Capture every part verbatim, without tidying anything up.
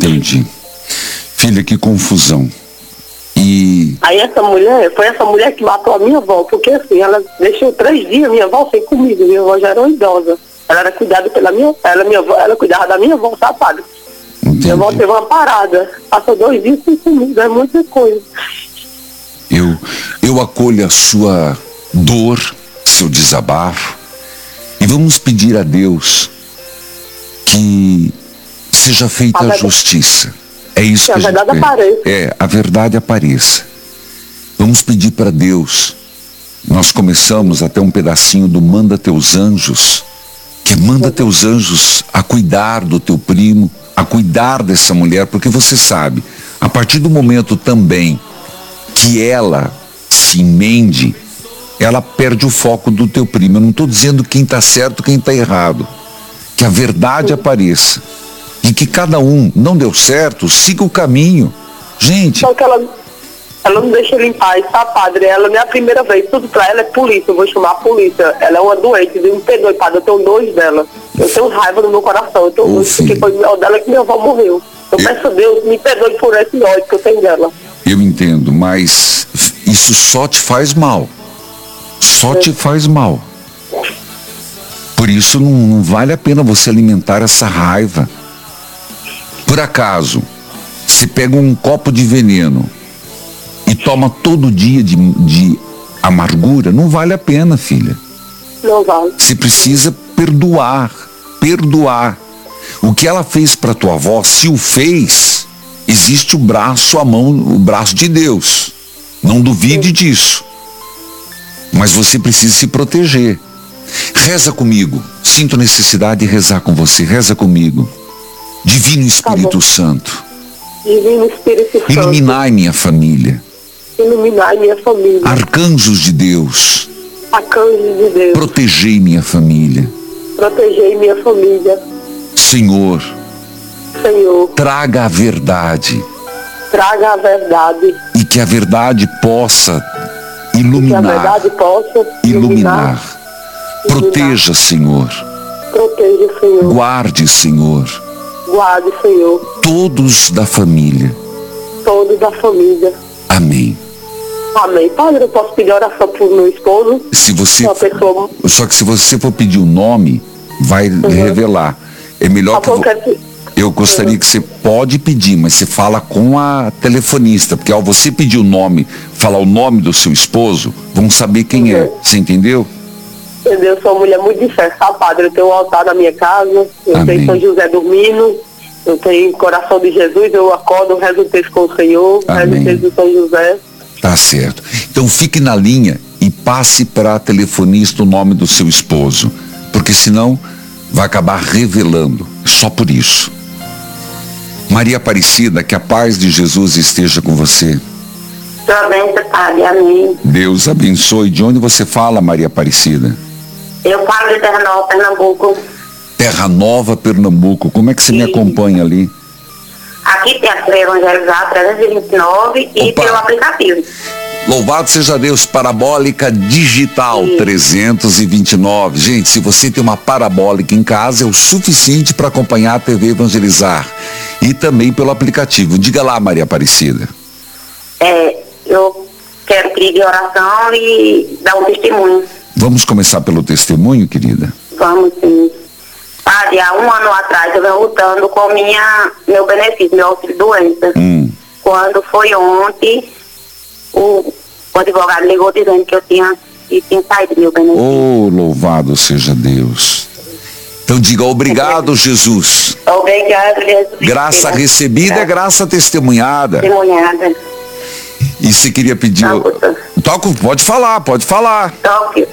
Entendi. Filha, que confusão. E... Aí essa mulher, foi essa mulher que matou a minha avó, porque assim, ela deixou três dias minha avó sem comida, minha avó já era uma idosa. Ela era cuidada pela minha, ela, minha avó, ela cuidava da minha avó, sabe, padre? Entendi. Minha avó teve uma parada, passou dois dias sem comida, é muita coisa. Eu, eu acolho a sua dor, seu desabafo, e vamos pedir a Deus que seja feita a, a justiça. É isso que, que a, a gente verdade apareça. É, a verdade apareça. Vamos pedir para Deus. Nós começamos até um pedacinho do Manda Teus Anjos, que manda teus anjos a cuidar do teu primo, a cuidar dessa mulher, porque você sabe, a partir do momento também que ela se emende, ela perde o foco do teu primo. Eu não estou dizendo quem está certo, quem está errado. Que a verdade apareça. E que cada um, não deu certo, siga o caminho. Gente... Só que ela, ela não deixa ele em paz, tá, padre? Ela não é a primeira vez, tudo pra ela é polícia, eu vou chamar a polícia. Ela é uma doente, me perdoe, padre, eu tenho dois dela. Eu tenho raiva no meu coração, eu tenho dois, porque foi o dela que minha avó morreu. Eu, eu peço a Deus, me perdoe por esse ódio que eu tenho dela. Eu entendo, mas isso só te faz mal. Só é. te faz mal. Por isso não, não vale a pena você alimentar essa raiva. Por acaso, você pega um copo de veneno e toma todo dia de, de amargura, não vale a pena, filha. Não vale. Você precisa perdoar, perdoar. O que ela fez para tua avó, se o fez, existe o braço, a mão, o braço de Deus. Não duvide Sim. disso. Mas você precisa se proteger. Reza comigo. Sinto necessidade de rezar com você. Reza comigo. Divino Espírito tá Santo. Divino Espírito Santo. Iluminai minha família. Iluminai minha família. Arcanjos de Deus. Arcanjos de Deus. Protegei minha família. Protegei minha família. Senhor. Senhor. Traga a verdade. Traga a verdade. E que a verdade possa iluminar. E que a verdade possa iluminar. iluminar. Proteja, Senhor. Proteja, Senhor. Guarde, Senhor. Guarde, Senhor. Todos da família. Todos da família. Amém. Amém. Padre, eu posso pedir oração por meu esposo? Se você... Uma pessoa... Só que se você for pedir o nome, vai uhum. revelar. É melhor que... Vo... Eu gostaria uhum. que você pode pedir, mas você fala com a telefonista, porque ao você pedir o nome, falar o nome do seu esposo, vão saber quem uhum. é. Você entendeu? Entendeu? Eu sou uma mulher muito de fé, sabe, padre? Eu tenho um altar na minha casa, eu Amém. tenho São José dormindo, eu tenho coração de Jesus, eu acordo, rezo o texto com o Senhor, Amém. rezo o texto do São José. Tá certo. Então fique na linha e passe para a telefonista o nome do seu esposo, porque senão vai acabar revelando, só por isso. Maria Aparecida, que a paz de Jesus esteja com você. Também, padre, amém. Deus abençoe. De onde você fala, Maria Aparecida? Eu falo de Terra Nova, Pernambuco. Terra Nova, Pernambuco. Como é que você Sim. me acompanha ali? Aqui tem a Evangelizar trezentos e vinte e nove e Opa. pelo aplicativo. Louvado seja Deus, parabólica digital Sim. trezentos e vinte e nove. Gente, se você tem uma parabólica em casa, é o suficiente para acompanhar a T V Evangelizar. E também pelo aplicativo. Diga lá, Maria Aparecida. É, eu quero pedir oração e dar um testemunho. Vamos começar pelo testemunho, querida? Vamos, sim. Padre, há um ano atrás eu venho lutando com minha, meu benefício, meu auxílio doença. Hum. Quando foi ontem, o, o advogado ligou dizendo que eu tinha, que tinha saído do meu benefício. Oh, louvado seja Deus. Então diga obrigado, é. Jesus. Obrigado, Jesus. Graça recebida é graça testemunhada. Testemunhada. E você queria pedir... Toca, pode falar, pode falar. Toque.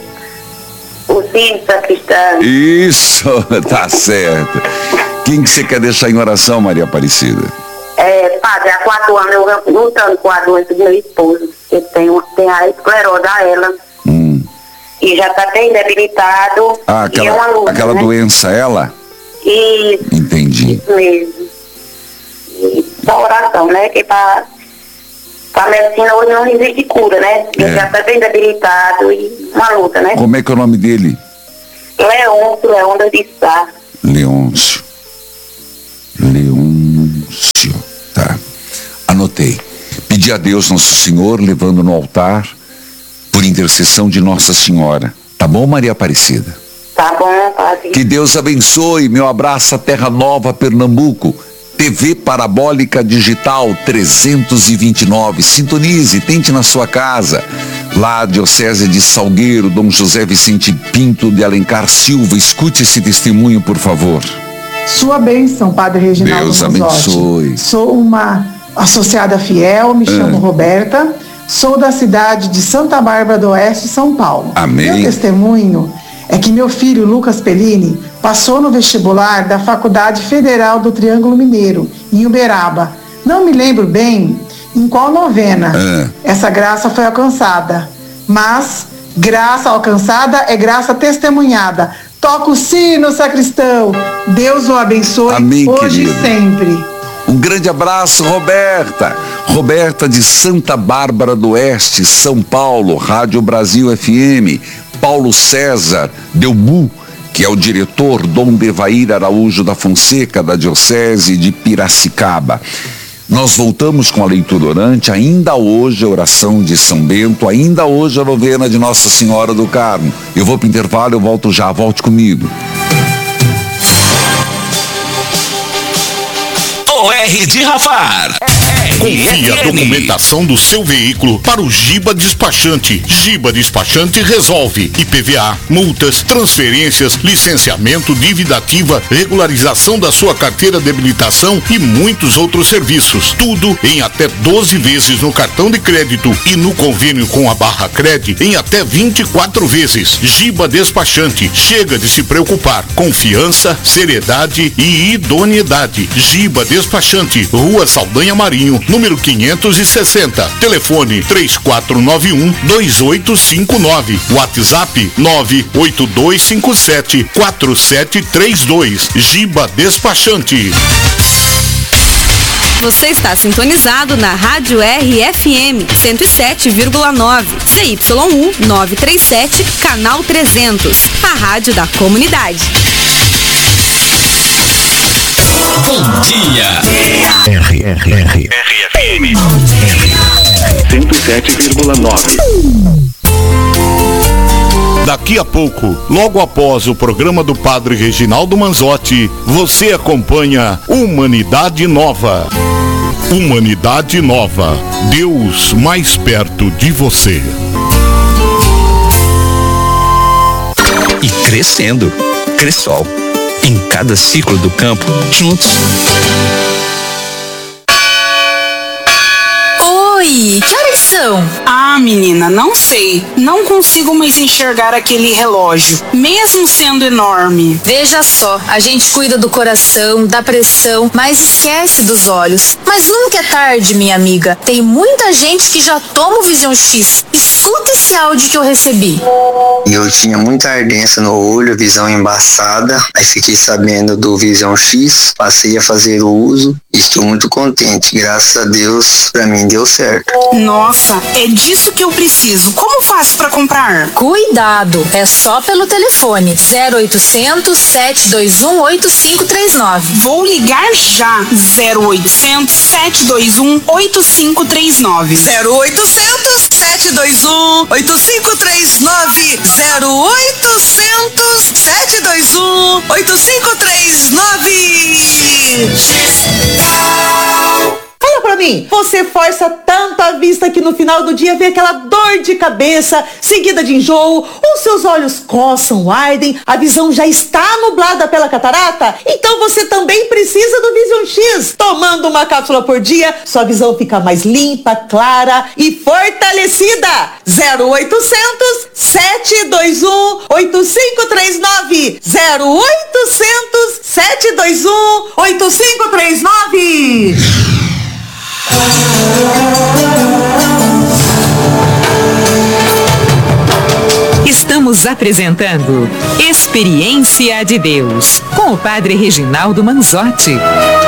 O Círio Sacristão. Isso, tá certo. Quem que você quer deixar em oração, Maria Aparecida? É, padre, há quatro anos eu venho lutando com a doença do meu esposo. Ele tem, tem a esclerose a ela. Hum. E já está bem debilitado. Ah, aquela, e é uma luta, aquela né? doença, ela? Isso. Entendi. Isso mesmo. E só oração, né? Que para a medicina hoje não existe cura, né? Ele é. já está bem debilitado e uma luta, né? Como é que é o nome dele? Leôncio, Leôncio de Sá. Leôncio. Leôncio. anotei. Pedi a Deus Nosso Senhor, levando no altar, por intercessão de Nossa Senhora. Tá bom, Maria Aparecida? Tá bom, padre. Que Deus abençoe. Meu abraço a Terra Nova, Pernambuco. T V Parabólica Digital trezentos e vinte e nove. Sintonize, tente na sua casa. Lá, Diocese de Salgueiro, Dom José Vicente Pinto de Alencar Silva. Escute esse testemunho, por favor. Sua bênção, Padre Reginaldo Deus Manzotti. abençoe. Sou uma associada fiel, me chamo Ah. Roberta. Sou da cidade de Santa Bárbara do Oeste, São Paulo. Amém. Meu testemunho é que meu filho, Lucas Pellini, passou no vestibular da Faculdade Federal do Triângulo Mineiro, em Uberaba. Não me lembro bem em qual novena Ah. essa graça foi alcançada, mas graça alcançada é graça testemunhada. Toca o sino, sacristão. Deus o abençoe. Amém, hoje querido. e sempre. Um grande abraço, Roberta. Roberta de Santa Bárbara do Oeste, São Paulo, Rádio Brasil F M. Paulo César Delbu, que é o diretor, Dom Devair Araújo da Fonseca, da Diocese de Piracicaba. Nós voltamos com a leitura orante, ainda hoje a oração de São Bento, ainda hoje a novena de Nossa Senhora do Carmo. Eu vou para o intervalo, eu volto já, volte comigo. O R de Rafar. Confie a documentação do seu veículo para o Giba Despachante. Giba Despachante resolve I P V A, multas, transferências, licenciamento, dívida ativa, regularização da sua carteira de habilitação e muitos outros serviços. Tudo em até doze vezes no cartão de crédito e no convênio com a Barra Cred em até vinte e quatro vezes. Giba Despachante. Chega de se preocupar. Confiança, seriedade e idoneidade. Giba Despachante. Rua Saldanha Marinho, número quinhentos e sessenta. Telefone três quatro nove um, dois oito cinco nove. WhatsApp nove oito dois cinco sete, quatro sete três dois. Giba Despachante. Você está sintonizado na Rádio R F M cento e sete vírgula nove, C Y U novecentos e trinta e sete, canal trezentos, a rádio da comunidade. Bom dia. R R R R F M cento e sete vírgula nove. Daqui a pouco, logo após o programa do Padre Reginaldo Manzotti, você acompanha Humanidade Nova. Humanidade Nova. Deus mais perto de você. E crescendo. Cressol. Em cada ciclo do campo, juntos. Oi, que horas são? Ah, menina, não sei. Não consigo mais enxergar aquele relógio, mesmo sendo enorme. Veja só, a gente cuida do coração, da pressão, mas esquece dos olhos. Mas nunca é tarde, minha amiga. Tem muita gente que já toma o Vision X. Escuta esse áudio que eu recebi. Eu tinha muita ardência no olho, visão embaçada. Aí fiquei sabendo do Vision X, passei a fazer o uso. Estou muito contente, graças a Deus, pra mim deu certo. Nossa, é disso que eu preciso. Como faço pra comprar? Cuidado, é só pelo telefone zero oitocentos, sete dois um, oito cinco três nove. Vou ligar já. zero oitocentos, sete dois um, oito cinco três nove. zero oitocentos, sete dois um, oito cinco três nove. zero oitocentos, sete dois um, oito cinco três nove. Fala pra mim, você força tanto a vista que no final do dia vem aquela dor de cabeça, seguida de enjoo, ou seus olhos coçam, ardem, a visão já está nublada pela catarata? Então você também precisa do Vision X. Tomando uma cápsula por dia, sua visão fica mais limpa, clara e fortalecida. zero oitocentos, sete dois um, oito cinco três nove. zero oitocentos, sete dois um, oito cinco três nove. Estamos apresentando Experiência de Deus com o Padre Reginaldo Manzotti.